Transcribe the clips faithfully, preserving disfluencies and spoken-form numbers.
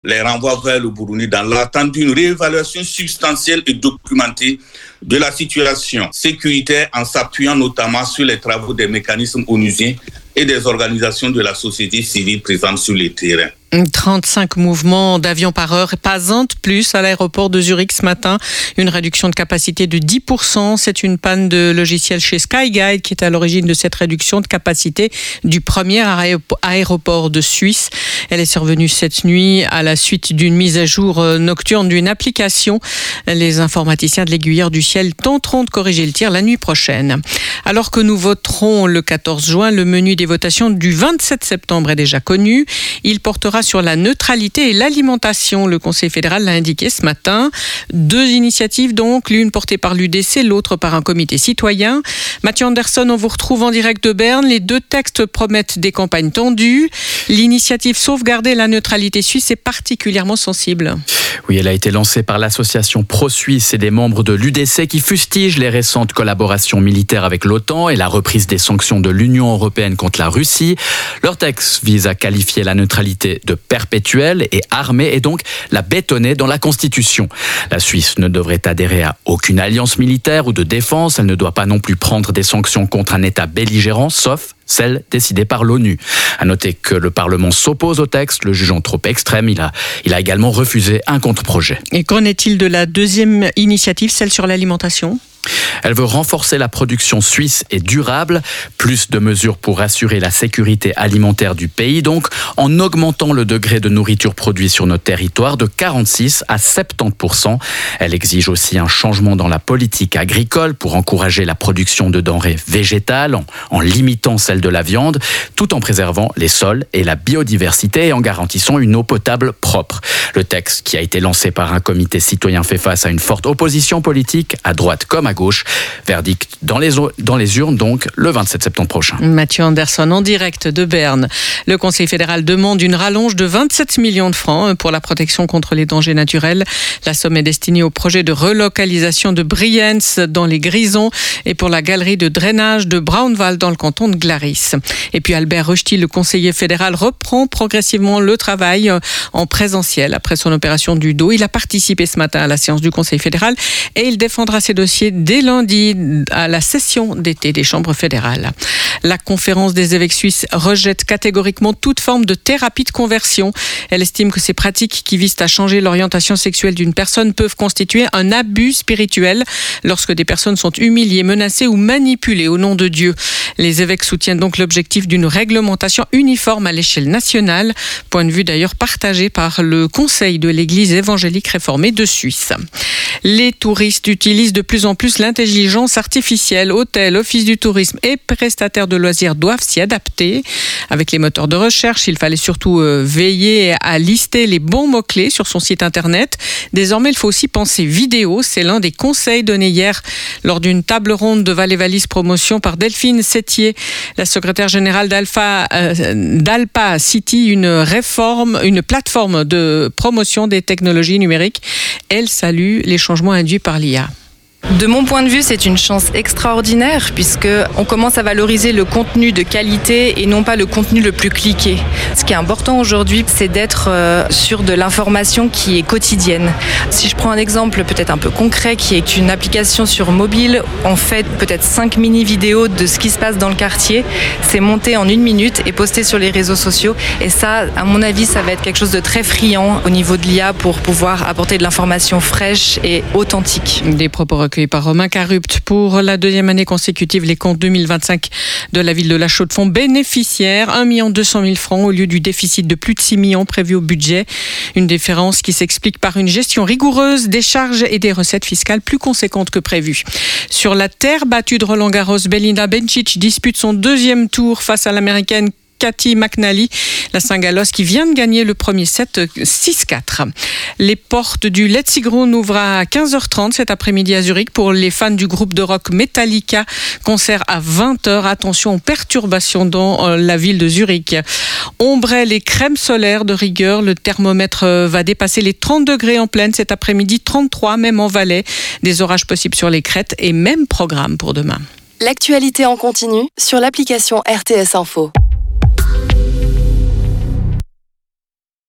les renvoie vers le Burundi dans l'attente d'une réévaluation substantielle et documentée de la situation sécuritaire en s'appuyant notamment sur les travaux des mécanismes onusiens et des organisations de la société civile présentes sur le terrain. trente-cinq mouvements d'avions par heure, pas un de plus à l'aéroport de Zurich ce matin. Une réduction de capacité de dix pour cent. C'est une panne de logiciel chez Skyguide qui est à l'origine de cette réduction de capacité du premier aéroport de Suisse. Elle est survenue cette nuit à la suite d'une mise à jour nocturne d'une application. Les informaticiens de l'Aiguilleur du Ciel tenteront de corriger le tir la nuit prochaine. Alors que nous voterons le quatorze juin, le menu des votations du vingt-sept septembre est déjà connu. Il portera sur la neutralité et l'alimentation. Le Conseil fédéral l'a indiqué ce matin. Deux initiatives donc, l'une portée par l'U D C, l'autre par un comité citoyen. Mathieu Anderson, on vous retrouve en direct de Berne. Les deux textes promettent des campagnes tendues. L'initiative Sauvegarder la neutralité suisse est particulièrement sensible. Oui, elle a été lancée par l'association pro-suisse et des membres de l'U D C qui fustigent les récentes collaborations militaires avec l'OTAN et la reprise des sanctions de l'Union européenne contre la Russie. Leur texte vise à qualifier la neutralité de perpétuelle et armée et donc la bétonner dans la Constitution. La Suisse ne devrait adhérer à aucune alliance militaire ou de défense. Elle ne doit pas non plus prendre des sanctions contre un État belligérant, sauf celle décidée par l'ONU. À noter que le Parlement s'oppose au texte, le jugeant trop extrême. Il a, il a également refusé un contre-projet. Et qu'en est-il de la deuxième initiative, celle sur l'alimentation ? Elle veut renforcer la production suisse et durable, plus de mesures pour assurer la sécurité alimentaire du pays, donc en augmentant le degré de nourriture produite sur notre territoire de quarante-six à soixante-dix pour cent. Elle exige aussi un changement dans la politique agricole pour encourager la production de denrées végétales en, en limitant celle de la viande, tout en préservant les sols et la biodiversité et en garantissant une eau potable propre. Le texte qui a été lancé par un comité citoyen fait face à une forte opposition politique, à droite comme à gauche. Verdict dans les, dans les urnes, donc, le vingt-sept septembre prochain. Mathieu Anderson, en direct de Berne. Le Conseil fédéral demande une rallonge de vingt-sept millions de francs pour la protection contre les dangers naturels. La somme est destinée au projet de relocalisation de Brienz dans les Grisons et pour la galerie de drainage de Braunwald dans le canton de Glaris. Et puis Albert Rochty, le conseiller fédéral, reprend progressivement le travail en présentiel après son opération du dos. Il a participé ce matin à la séance du Conseil fédéral et il défendra ses dossiers dès lundi à la session d'été des chambres fédérales. La conférence des évêques suisses rejette catégoriquement toute forme de thérapie de conversion. Elle estime que ces pratiques qui visent à changer l'orientation sexuelle d'une personne peuvent constituer un abus spirituel lorsque des personnes sont humiliées, menacées ou manipulées au nom de Dieu. Les évêques soutiennent donc l'objectif d'une réglementation uniforme à l'échelle nationale, point de vue d'ailleurs partagé par le Conseil de l'Église évangélique réformée de Suisse. Les touristes utilisent de plus en plus l'intelligence artificielle. Hôtels, offices du tourisme et prestataires de loisirs doivent s'y adapter. Avec les moteurs de recherche, il fallait surtout euh, veiller à lister les bons mots-clés sur son site internet. Désormais, il faut aussi penser vidéo. C'est l'un des conseils donnés hier lors d'une table ronde de Valais Valise Promotion par Delphine Sétier, la secrétaire générale d'Alpha, euh, d'Alpa City, une réforme, une plateforme de promotion des technologies numériques. Elle salue les changements induits par l'I A. De mon point de vue, c'est une chance extraordinaire puisqu'on commence à valoriser le contenu de qualité et non pas le contenu le plus cliqué. Ce qui est important aujourd'hui, c'est d'être sur de l'information qui est quotidienne. Si je prends un exemple peut-être un peu concret qui est une application sur mobile, on fait peut-être cinq mini-vidéos de ce qui se passe dans le quartier. C'est monté en une minute et posté sur les réseaux sociaux. Et ça, à mon avis, ça va être quelque chose de très friand au niveau de l'I A pour pouvoir apporter de l'information fraîche et authentique. Des propos recueillis par Romain Carupt. Pour la deuxième année consécutive, les comptes deux mille vingt-cinq de la ville de La Chaux-de-Fonds bénéficiaires un million deux cent mille francs au lieu du déficit de plus de six millions prévu au budget. Une différence qui s'explique par une gestion rigoureuse des charges et des recettes fiscales plus conséquentes que prévues. Sur la terre battue de Roland-Garros, Belinda Bencic dispute son deuxième tour face à l'américaine Cathy McNally, la Saint-Galloise qui vient de gagner le premier set six quatre. Les portes du Let's Ground ouvrent à quinze heures trente cet après-midi à Zurich pour les fans du groupe de rock Metallica. Concert à vingt heures. Attention aux perturbations dans la ville de Zurich. Ombrelles et crème solaire de rigueur. Le thermomètre va dépasser les trente degrés en pleine cet après-midi, trente-trois même en Valais. Des orages possibles sur les crêtes et même programme pour demain. L'actualité en continu sur l'application R T S Info.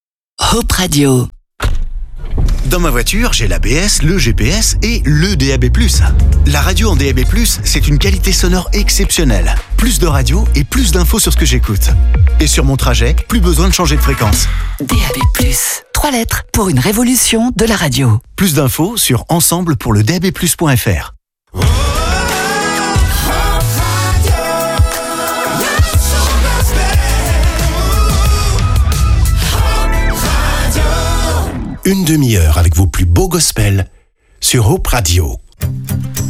Hope Radio. Dans ma voiture, j'ai l'A B S, le G P S et le D A B plus. La radio en D A B plus, c'est une qualité sonore exceptionnelle. Plus de radio et plus d'infos sur ce que j'écoute. Et sur mon trajet, plus besoin de changer de fréquence. D A B plus. Trois lettres pour une révolution de la radio. Plus d'infos sur ensemble pour le D A B plus point F R. Une demi-heure avec vos plus beaux gospels sur Hope Radio.